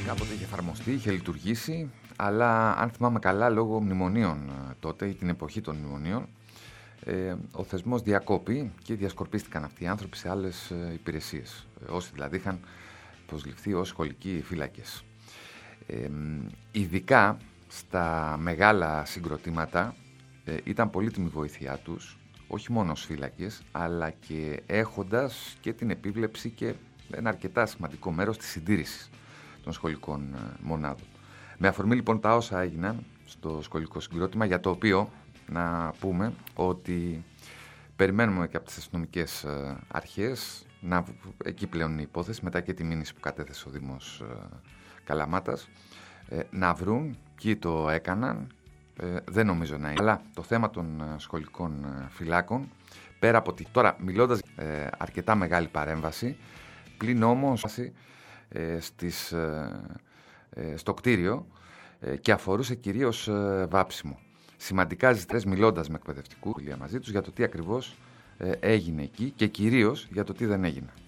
Κάποτε είχε εφαρμοστεί, είχε λειτουργήσει, αλλά αν θυμάμαι καλά, λόγω μνημονίων τότε ή την εποχή των μνημονίων, ο θεσμός διακόπη και διασκορπίστηκαν αυτοί οι άνθρωποι σε άλλες υπηρεσίες. Όσοι δηλαδή είχαν προσληφθεί ως σχολικοί φύλακες. Ειδικά στα μεγάλα συγκροτήματα ήταν πολύτιμη βοήθειά τους, όχι μόνο ως φύλακες, αλλά και έχοντας και την επίβλεψη και ένα αρκετά σημαντικό μέρος της συντήρησης των σχολικών μονάδων. Με αφορμή λοιπόν τα όσα έγιναν στο σχολικό συγκρότημα, για το οποίο να πούμε ότι περιμένουμε και από τις αστυνομικές αρχές, εκεί πλέον είναι η υπόθεση, μετά και τη μήνυση που κατέθεσε ο Δήμος Καλαμάτας, να βρουν ποιοι το έκαναν. Δεν νομίζω να είναι. Αλλά το θέμα των σχολικών φυλάκων, πέρα από ότι τώρα μιλώντας αρκετά μεγάλη παρέμβαση, πλην όμως στο κτίριο και αφορούσε κυρίως βάψιμο. Σημαντικά ζητές μιλώντας με εκπαιδευτικού μαζί τους για το τι ακριβώς έγινε εκεί και κυρίως για το τι δεν έγινε.